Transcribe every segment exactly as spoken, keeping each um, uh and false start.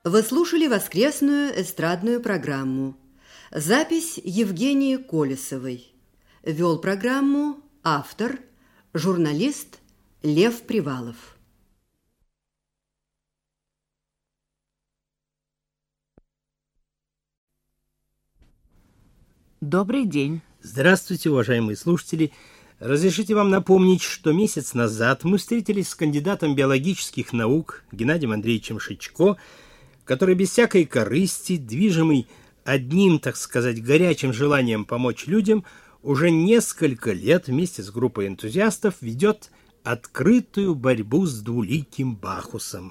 Вы слушали воскресную эстрадную программу. Запись Евгении Колесовой. Вел программу автор, журналист Лев Привалов. Добрый день. Здравствуйте, уважаемые слушатели. Разрешите вам напомнить, что месяц назад мы встретились с кандидатом биологических наук Геннадием Андреевичем Шичко, который без всякой корысти, движимый одним, так сказать, горячим желанием помочь людям, уже несколько лет вместе с группой энтузиастов ведет открытую борьбу с двуликим Бахусом.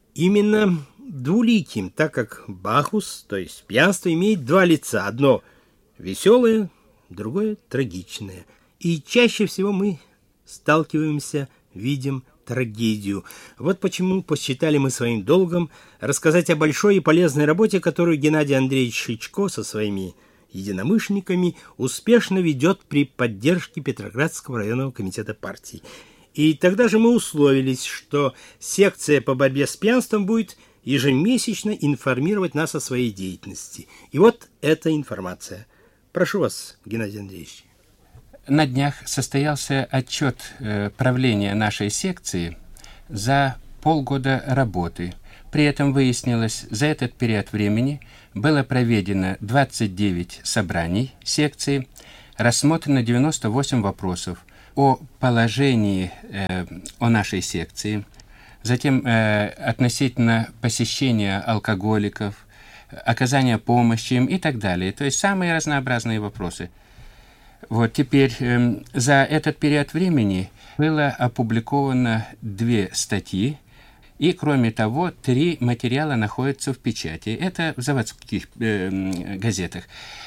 Именно двуликим, так как Бахус, то есть пьянство, имеет два лица. Одно веселое, другое трагичное. И чаще всего мы сталкиваемся, видим трагедию. Вот почему посчитали мы своим долгом рассказать о большой и полезной работе, которую Геннадий Андреевич Шичко со своими единомышленниками успешно ведет при поддержке Петроградского районного комитета партии. И тогда же мы условились, что секция по борьбе с пьянством будет ежемесячно информировать нас о своей деятельности. И вот эта информация. Прошу вас, Геннадий Андреевич. На днях состоялся отчет э, правления нашей секции за полгода работы. При этом выяснилось, за этот период времени было проведено двадцать девять собраний секции, рассмотрено девяносто восемь вопросов о положении э, о нашей секции, затем э, относительно посещения алкоголиков, оказания помощи им и так далее. То есть самые разнообразные вопросы. Вот теперь э, за этот период времени было опубликовано две статьи, и, кроме того, три материала находятся в печати. Это в заводских э, газетах.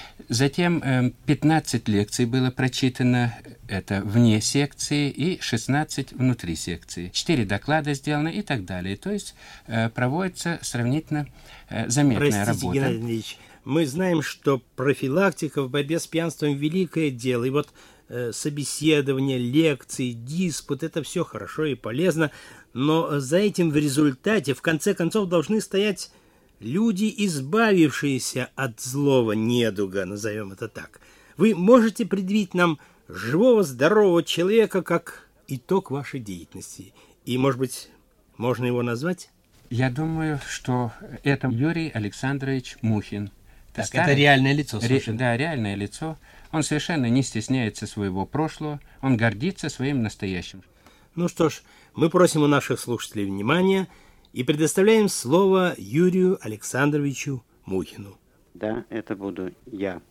Затем э, пятнадцать лекций было прочитано, это вне секции, и шестнадцать внутри секции. четыре доклада сделаны и так далее. То есть э, проводится сравнительно э, заметная Простите, работа. Геннадий Андреевич, мы знаем, что профилактика в борьбе с пьянством – великое дело. И вот э, собеседование, лекции, диспут – это все хорошо и полезно. Но за этим в результате, в конце концов, должны стоять люди, избавившиеся от злого недуга, назовем это так. Вы можете предъявить нам живого, здорового человека как итог вашей деятельности. И, может быть, можно его назвать? Я думаю, что это Юрий Александрович Мухин. Так, Старый, это реальное лицо, ре, да, реальное лицо. Он совершенно не стесняется своего прошлого, он гордится своим настоящим. Ну что ж, мы просим у наших слушателей внимания и предоставляем слово Юрию Александровичу Мухину. Да, это буду я.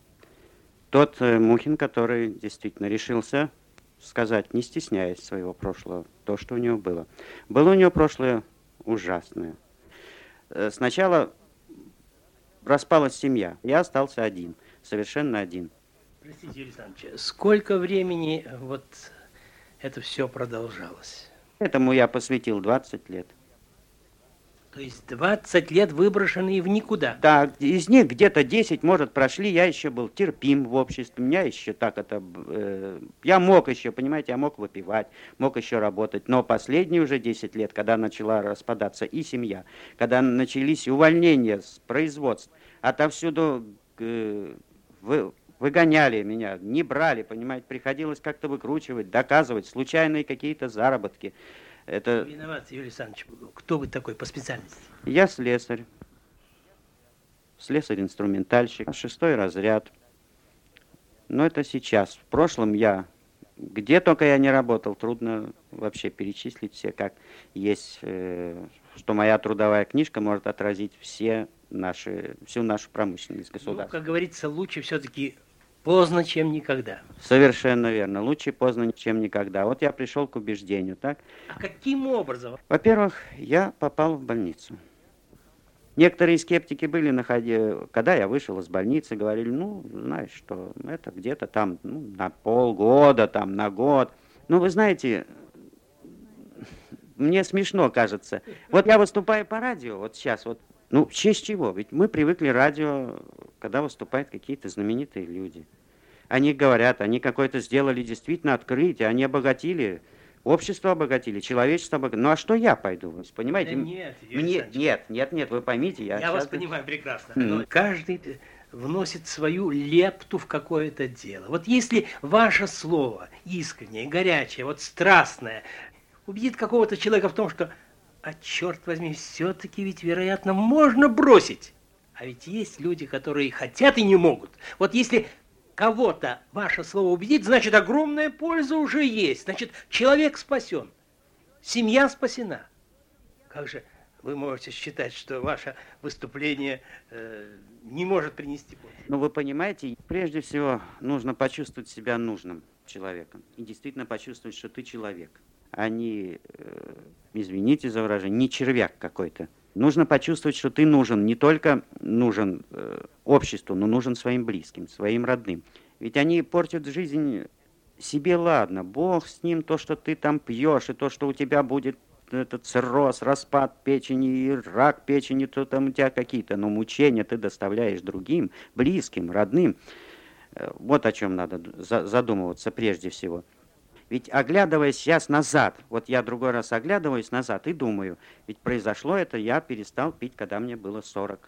Тот э, Мухин, который действительно решился сказать, не стесняясь своего прошлого, то, что у него было. Было у него прошлое ужасное. Э, сначала распалась семья. Я остался один, совершенно один. Простите, Юрий Александрович, сколько времени вот это все продолжалось? Этому я посвятил двадцать лет. То есть двадцать лет выброшенные в никуда? Да, из них где-то десять, может, прошли. Я еще был терпим в обществе. Меня еще так это... Э, я мог еще, понимаете, я мог выпивать, мог еще работать. Но последние уже десять лет, когда начала распадаться и семья, когда начались увольнения с производств, отовсюду э, вы, выгоняли меня, не брали, понимаете, приходилось как-то выкручивать, доказывать, случайные какие-то заработки. Это... Виноват, Юрий Александрович. Кто вы такой по специальности? Я слесарь. Слесарь-инструментальщик. Шестой разряд. Но это сейчас. В прошлом я... Где только я не работал, трудно вообще перечислить все, как есть, э, что моя трудовая книжка может отразить все наши, всю нашу промышленность государства. Ну, как говорится, лучше все-таки поздно, чем никогда. Совершенно верно. Лучше поздно, чем никогда. Вот я пришел к убеждению, так? А каким образом? Во-первых, я попал в больницу. Некоторые скептики были, находя, когда я вышел из больницы, говорили, ну, знаешь, что это где-то там ну, на полгода, там на год. Ну, вы знаете, мне смешно кажется. Вот я выступаю по радио, вот сейчас, вот, ну, в честь чего? Ведь мы привыкли радио, когда выступают какие-то знаменитые люди. Они говорят, они какое-то сделали действительно открытие, они обогатили Общество обогатили, человечество обогатили. Ну а что я пойду? Вы понимаете? Да нет, Юрий Мне, Александрович. нет, нет, нет, вы поймите. Я, Я сейчас... вас понимаю прекрасно. Мгм. Но каждый вносит свою лепту в какое-то дело. Вот если ваше слово искреннее, горячее, вот страстное, убедит какого-то человека в том, что, а черт возьми, все-таки ведь, вероятно, можно бросить. А ведь есть люди, которые хотят и не могут. Вот если кого-то ваше слово убедит, значит, огромная польза уже есть. Значит, человек спасен, семья спасена. Как же вы можете считать, что ваше выступление э, не может принести пользу? Ну, вы понимаете, прежде всего нужно почувствовать себя нужным человеком. И действительно почувствовать, что ты человек, а не, э, извините за выражение, не червяк какой-то. Нужно почувствовать, что ты нужен, не только нужен э, обществу, но нужен своим близким, своим родным. Ведь они портят жизнь себе, ладно, Бог с ним, то, что ты там пьешь, и то, что у тебя будет этот цирроз, распад печени, и рак печени, то там у тебя какие-то, но мучения ты доставляешь другим, близким, родным. Вот о чем надо задумываться прежде всего. Ведь оглядываясь сейчас назад, вот я другой раз оглядываюсь назад и думаю, ведь произошло это, я перестал пить, когда мне было сорок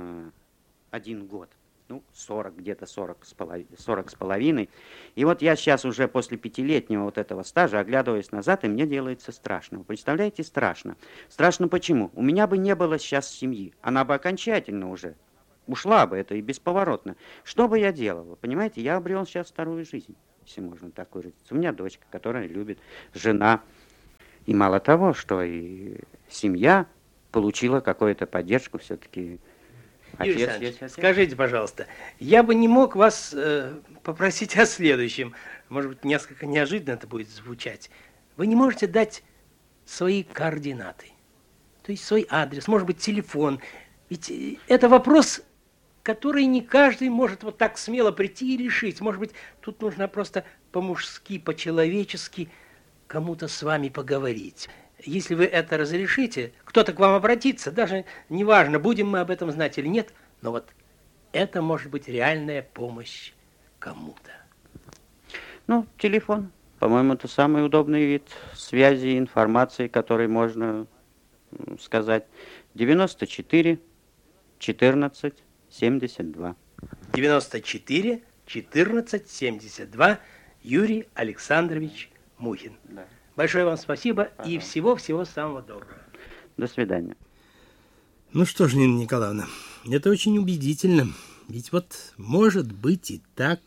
один год. Ну, сорок, где-то сорок с половиной, сорок с половиной. И вот я сейчас уже после пятилетнего вот этого стажа оглядываюсь назад, и мне делается страшно. Вы представляете, страшно. Страшно почему? У меня бы не было сейчас семьи. Она бы окончательно уже ушла бы, это и бесповоротно. Что бы я делал? Вы понимаете, я обрел сейчас вторую жизнь, если можно так выразиться. У меня дочка, которая любит, жена. И мало того, что и семья получила какую-то поддержку все-таки. Юрий Отец, Александрович, есть отец. скажите, пожалуйста, я бы не мог вас э, попросить о следующем. Может быть, несколько неожиданно это будет звучать. Вы не можете дать свои координаты, то есть свой адрес, может быть, телефон. Ведь это вопрос, который не каждый может вот так смело прийти и решить. Может быть, тут нужно просто по-мужски, по-человечески кому-то с вами поговорить. Если вы это разрешите, кто-то к вам обратится, даже неважно, будем мы об этом знать или нет, но вот это может быть реальная помощь кому-то. Ну, телефон, по-моему, это самый удобный вид связи, информации, который можно сказать. девяносто четыре четырнадцать семьдесят два. девяносто четыре четырнадцать семьдесят два. Юрий Александрович Мухин. Да. Большое вам спасибо. Пожалуйста. И всего-всего самого доброго. До свидания. Ну что ж, Нина Николаевна, это очень убедительно. Ведь вот может быть и так.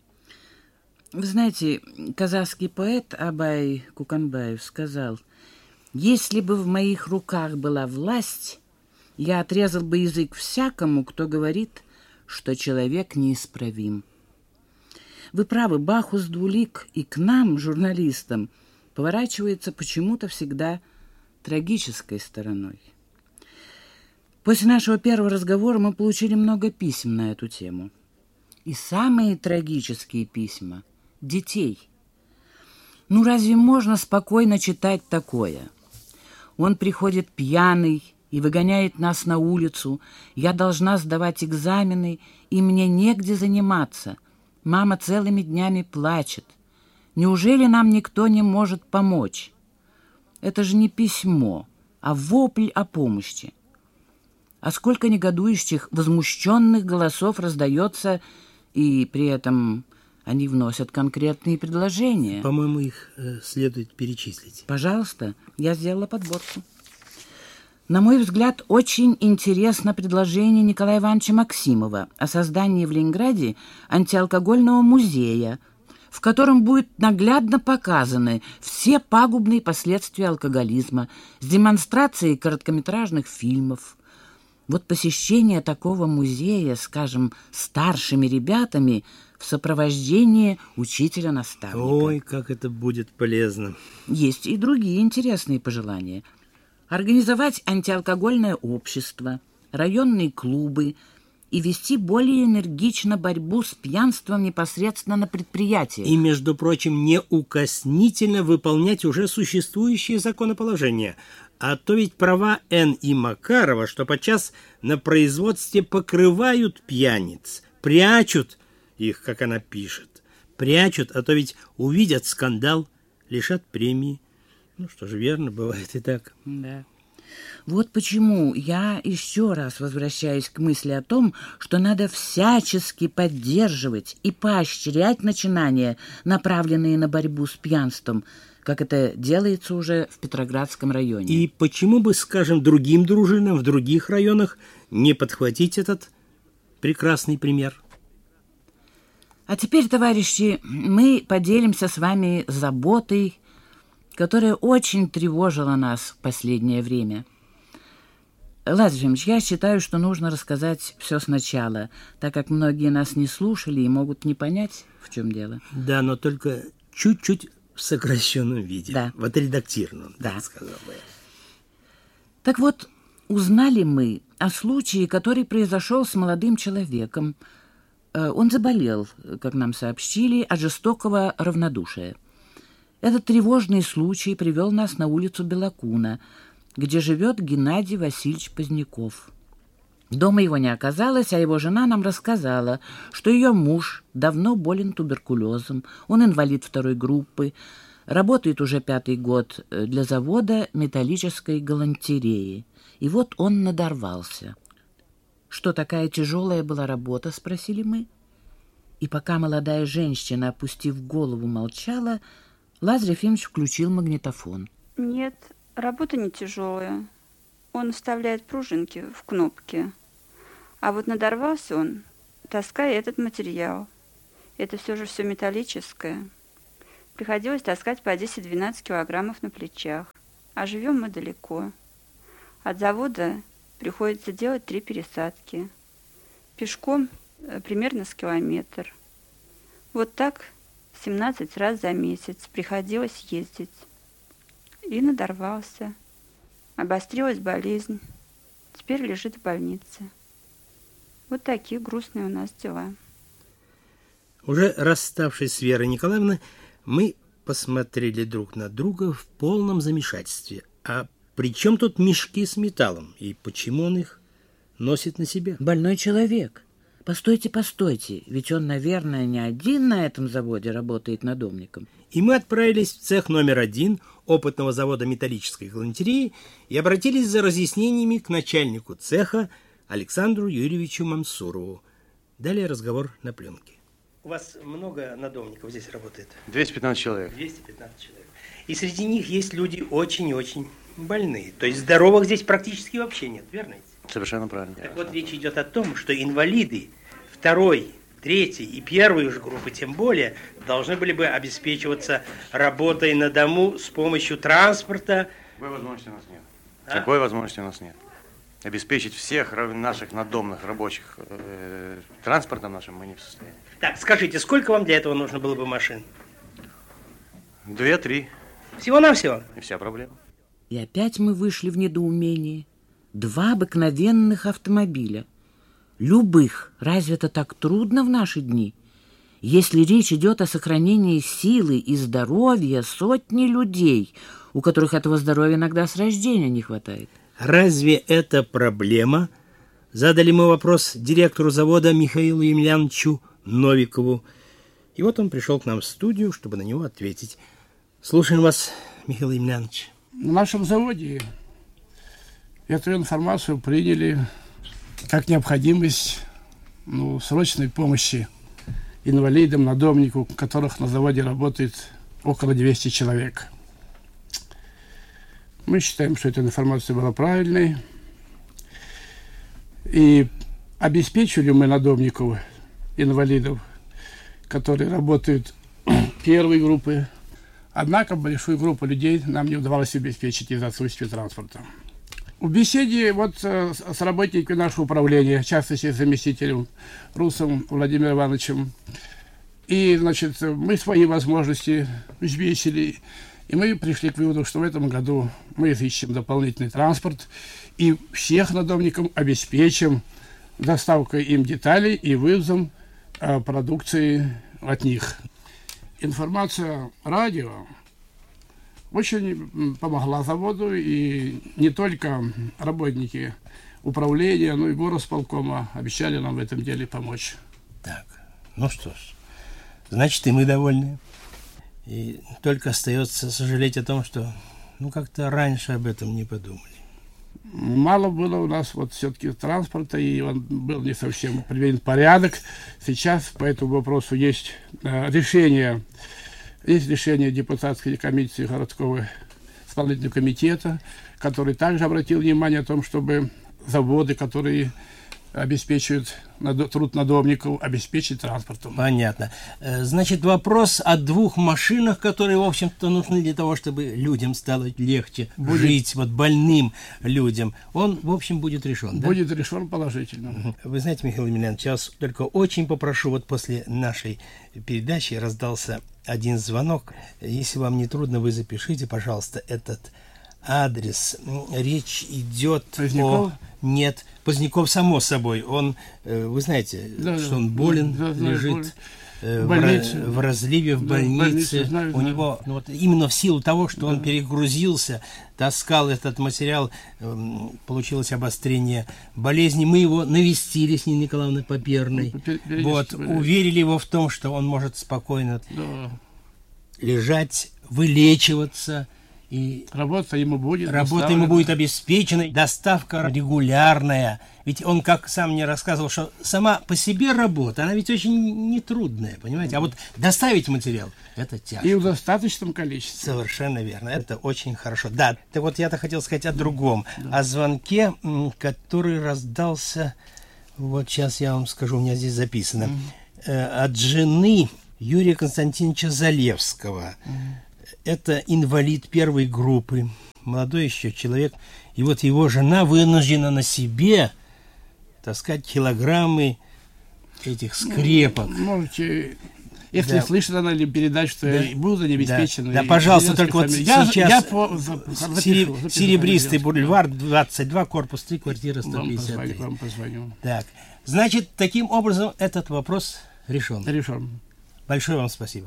Вы знаете, казахский поэт Абай Куканбаев сказал: «Если бы в моих руках была власть, я отрезал бы язык всякому, кто говорит, что человек неисправим». Вы правы, Бахус Двулик и к нам, журналистам, поворачивается почему-то всегда трагической стороной. После нашего первого разговора мы получили много писем на эту тему. И самые трагические письма – детей. Ну разве можно спокойно читать такое? Он приходит пьяный и выгоняет нас на улицу. Я должна сдавать экзамены, и мне негде заниматься. Мама целыми днями плачет. Неужели нам никто не может помочь? Это же не письмо, а вопль о помощи. А сколько негодующих, возмущенных голосов раздается, и при этом они вносят конкретные предложения. По-моему, их э, следует перечислить. Пожалуйста, я сделала подборку. На мой взгляд, очень интересно предложение Николая Ивановича Максимова о создании в Ленинграде антиалкогольного музея, в котором будут наглядно показаны все пагубные последствия алкоголизма с демонстрацией короткометражных фильмов. Вот посещение такого музея, скажем, старшими ребятами в сопровождении учителя-наставника. Ой, как это будет полезно. Есть и другие интересные пожелания. Организовать антиалкогольное общество, районные клубы и вести более энергично борьбу с пьянством непосредственно на предприятиях. И, между прочим, неукоснительно выполнять уже существующие законоположения. А то ведь права Н. и Макарова, что подчас на производстве покрывают пьяниц, прячут их, как она пишет. Прячут, а то ведь увидят скандал, лишат премии. Ну что же, верно, бывает и так. Да. Вот почему я еще раз возвращаюсь к мысли о том, что надо всячески поддерживать и поощрять начинания, направленные на борьбу с пьянством, как это делается уже в Петроградском районе. И почему бы, скажем, другим дружинам в других районах не подхватить этот прекрасный пример? А теперь, товарищи, мы поделимся с вами заботой, которая очень тревожила нас в последнее время. Лазарь Ильич, я считаю, что нужно рассказать все сначала, так как многие нас не слушали и могут не понять, в чем дело. Да, но только чуть-чуть в сокращенном виде, да. В отредактированном, да. Так сказал бы. Так вот, узнали мы о случае, который произошел с молодым человеком. Он заболел, как нам сообщили, от жестокого равнодушия. Этот тревожный случай привел нас на улицу Белокуна, где живет Геннадий Васильевич Поздняков. Дома его не оказалось, а его жена нам рассказала, что ее муж давно болен туберкулезом, он инвалид второй группы, работает уже пятый год для завода металлической галантереи. И вот он надорвался. «Что такая тяжелая была работа?» — спросили мы. И пока молодая женщина, опустив голову, молчала, Лазарь Ефимович включил магнитофон. Нет, работа не тяжелая. Он вставляет пружинки в кнопки. А вот надорвался он, таская этот материал. Это все же все металлическое. Приходилось таскать по десять-двенадцать килограммов на плечах. А живем мы далеко. От завода приходится делать три пересадки. Пешком примерно с километр. Вот так семнадцать раз за месяц приходилось ездить. И надорвался. Обострилась болезнь. Теперь лежит в больнице. Вот такие грустные у нас дела. Уже расставшись с Верой Николаевной, мы посмотрели друг на друга в полном замешательстве. А при чем тут мешки с металлом? И почему он их носит на себе? Больной человек. Постойте, постойте, ведь он, наверное, не один на этом заводе работает надомником. И мы отправились в цех номер один опытного завода металлической галантереи и обратились за разъяснениями к начальнику цеха Александру Юрьевичу Мансурову. Далее разговор на пленке. У вас много надомников здесь работает? двести пятнадцать человек. двести пятнадцать человек. И среди них есть люди очень и очень больные. То есть здоровых здесь практически вообще нет, верно? Совершенно правильно. Так вот, речь идет о том, что инвалиды второй, третьей и первой уже группы, тем более, должны были бы обеспечиваться работой на дому с помощью транспорта. Такой возможности у нас нет. А? Такой возможности у нас нет. Обеспечить всех наших надомных рабочих э, транспортом нашим мы не в состоянии. Так, скажите, сколько вам для этого нужно было бы машин? Две-три. Всего-навсего? И вся проблема. И опять мы вышли в недоумение. Два обыкновенных автомобиля. Любых. Разве это так трудно в наши дни? Если речь идет о сохранении силы и здоровья сотни людей, у которых этого здоровья иногда с рождения не хватает. Разве это проблема? Задали мы вопрос директору завода Михаилу Емельяновичу Новикову. И вот он пришел к нам в студию, чтобы на него ответить. Слушаем вас, Михаил Емельянович. На нашем заводе эту информацию приняли как необходимость ну, срочной помощи инвалидам, надомнику, у которых на заводе работает около двухсот человек. Мы считаем, что эта информация была правильной. И обеспечили мы надомников, инвалидов, которые работают первой группы. Однако большую группу людей нам не удавалось обеспечить из-за отсутствия транспорта. В беседе вот с работниками нашего управления, в частности с заместителем Русом Владимиром Ивановичем, и, значит, мы свои возможности взвесили, и мы пришли к выводу, что в этом году мы изыщем дополнительный транспорт и всех надомникам обеспечим доставкой им деталей и вывозом э, продукции от них. Информация радио очень помогла заводу, и не только работники управления, но и горосполкома обещали нам в этом деле помочь. Так, ну что ж, значит, и мы довольны. И только остается сожалеть о том, что ну, как-то раньше об этом не подумали? Мало было у нас вот все-таки транспорта, и он был не совсем приведен в порядок. Сейчас по этому вопросу есть э, решение, есть решение депутатской комиссии городского исполнительного комитета, который также обратил внимание о том, чтобы заводы, которые обеспечивают надо, труд надомников, обеспечить транспортом. Понятно. Значит, вопрос о двух машинах, которые, в общем-то, нужны для того, чтобы людям стало легче будет... жить, вот больным людям, он, в общем, будет решен, да? Будет решен положительно. Вы знаете, Михаил Емельянович, я вас только очень попрошу, вот после нашей передачи раздался один звонок. Если вам не трудно, вы запишите, пожалуйста, этот адрес. Речь идет Поздняков? о... Нет, Поздняков, само собой. Он, вы знаете, да, что он болен, да, лежит в, больнице. в, в разливе, в да, больнице. В больнице, знаю, У знаю. него, ну, вот, именно в силу того, что да. он перегрузился, таскал этот материал, получилось обострение болезни. Мы его навестили с Ниной Николаевной Поперной. Вот, уверили его в том, что он может спокойно да. лежать, вылечиваться. И работа ему будет работа ему будет обеспечена, доставка регулярная. Ведь он, как сам мне рассказывал, что сама по себе работа, она ведь очень нетрудная, понимаете? А вот доставить материал – это тяжко. И в достаточном количестве. Совершенно верно. Это очень хорошо. Да, ты, вот я-то хотел сказать о другом. Да. О звонке, который раздался, вот сейчас я вам скажу, у меня здесь записано, mm-hmm. от жены Юрия Константиновича Залевского. Mm-hmm. Это инвалид первой группы, молодой еще человек. И вот его жена вынуждена на себе таскать килограммы этих скрепок. Можете, если да. слышит она или передать, что да. будут они обеспечены. Да, да пожалуйста, только вот я, сейчас я по, запишу, Сереб, запишу, Серебристый бульвар, двадцать два, корпус три, квартира сто пятьдесят три. Вам позвоню. Так, значит, таким образом этот вопрос решен. Решен. Большое вам спасибо.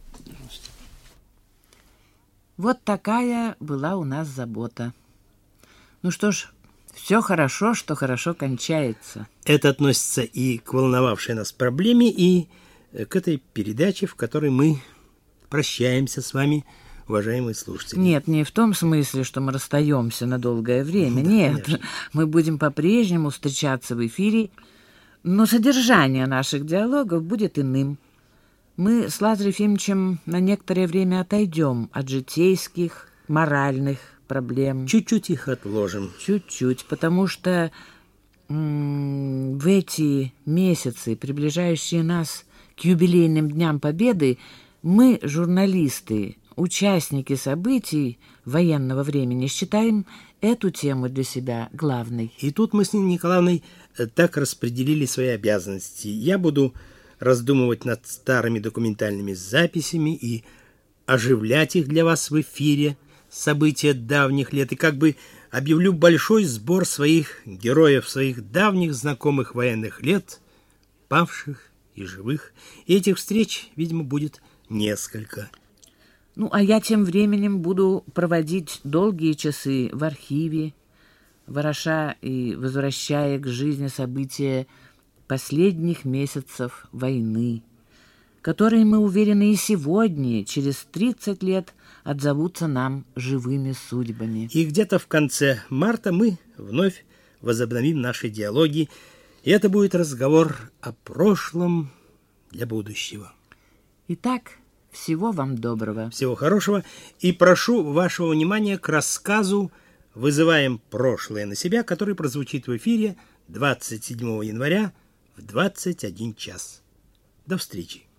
Вот такая была у нас забота. Ну что ж, все хорошо, что хорошо кончается. Это относится и к волновавшей нас проблеме, и к этой передаче, в которой мы прощаемся с вами, уважаемые слушатели. Нет, не в том смысле, что мы расстаемся на долгое время. Да, нет, конечно. Мы будем по-прежнему встречаться в эфире, но содержание наших диалогов будет иным. Мы с Лазарем Ефимовичем на некоторое время отойдем от житейских, моральных проблем. Чуть-чуть их отложим. Чуть-чуть, потому что м- в эти месяцы, приближающие нас к юбилейным Дням Победы, мы, журналисты, участники событий военного времени, считаем эту тему для себя главной. И тут мы с Ниной Николаевной так распределили свои обязанности. Я буду раздумывать над старыми документальными записями и оживлять их для вас в эфире, события давних лет, и как бы объявлю большой сбор своих героев, своих давних знакомых военных лет, павших и живых. И этих встреч, видимо, будет несколько. Ну, а я тем временем буду проводить долгие часы в архиве, вороша и возвращая к жизни события последних месяцев войны, которые, мы уверены, и сегодня, через тридцать лет, отзовутся нам живыми судьбами. И где-то в конце марта мы вновь возобновим наши диалоги, и это будет разговор о прошлом для будущего. Итак, всего вам доброго. Всего хорошего, и прошу вашего внимания к рассказу «Вызываем прошлое на себя», который прозвучит в эфире двадцать седьмого января в двадцать один час. До встречи.